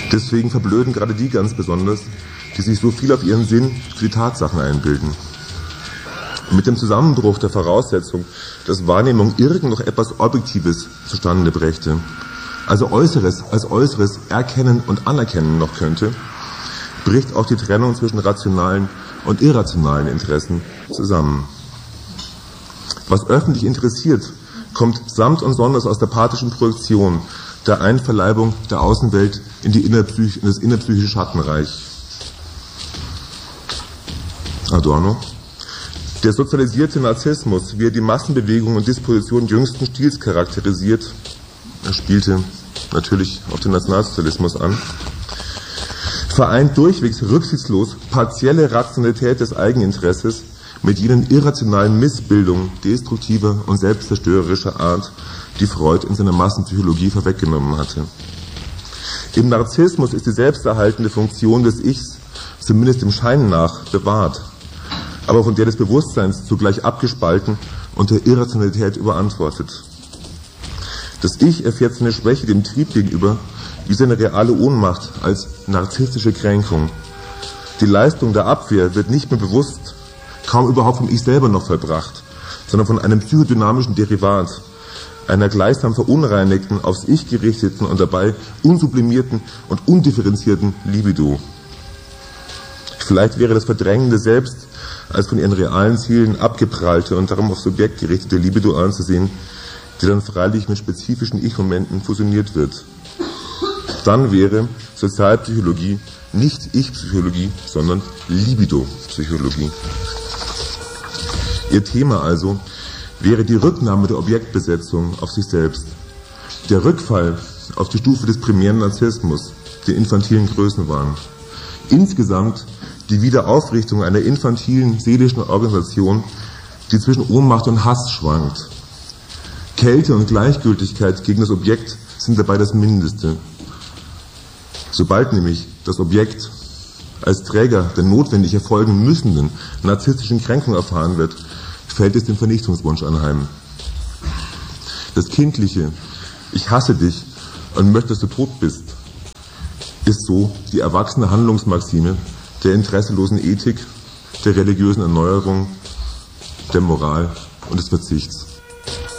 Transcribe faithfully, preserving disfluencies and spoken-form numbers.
Deswegen verblöden gerade die ganz besonders, die sich so viel auf ihren Sinn für die Tatsachen einbilden. Mit dem Zusammenbruch der Voraussetzung, dass Wahrnehmung irgend noch etwas Objektives zustande brächte, also Äußeres als Äußeres erkennen und anerkennen noch könnte, bricht auch die Trennung zwischen rationalen und irrationalen Interessen zusammen. Was öffentlich interessiert, kommt samt und sonders aus der pathischen Projektion, der Einverleibung der Außenwelt in, die innerpsych- in das innerpsychische Schattenreich. Adorno. Der sozialisierte Narzissmus, wie er die Massenbewegung und Disposition jüngsten Stils charakterisiert, er spielte natürlich auf den Nationalsozialismus an, vereint durchwegs rücksichtslos partielle Rationalität des Eigeninteresses mit jenen irrationalen Missbildungen destruktiver und selbstzerstörerischer Art, die Freud in seiner Massenpsychologie vorweggenommen hatte. Im Narzissmus ist die selbsterhaltende Funktion des Ichs, zumindest dem Schein nach, bewahrt, aber von der des Bewusstseins zugleich abgespalten und der Irrationalität überantwortet. Das Ich erfährt seine Schwäche dem Trieb gegenüber wie seine reale Ohnmacht als narzisstische Kränkung. Die Leistung der Abwehr wird nicht mehr bewusst, kaum überhaupt vom Ich selber noch vollbracht, sondern von einem psychodynamischen Derivat, einer gleichsam verunreinigten, aufs Ich gerichteten und dabei unsublimierten und undifferenzierten Libido. Vielleicht wäre das Verdrängen des Selbst als von ihren realen Zielen abgeprallte und darum aufs Subjekt gerichtete Libido anzusehen, die dann freilich mit spezifischen Ich-Momenten fusioniert wird. Dann wäre Sozialpsychologie nicht Ich-Psychologie, sondern Libido-Psychologie. Ihr Thema also wäre die Rücknahme der Objektbesetzung auf sich selbst, der Rückfall auf die Stufe des primären Narzissmus, den infantilen Größenwahn. Insgesamt die Wiederaufrichtung einer infantilen seelischen Organisation, die zwischen Ohnmacht und Hass schwankt. Kälte und Gleichgültigkeit gegen das Objekt sind dabei das Mindeste. Sobald nämlich das Objekt als Träger der notwendig erfolgen müssenden narzisstischen Kränkung erfahren wird, fällt es dem Vernichtungswunsch anheim. Das kindliche Ich hasse dich und möchte, dass du tot bist, ist so die erwachsene Handlungsmaxime der interesselosen Ethik, der religiösen Erneuerung, der Moral und des Verzichts.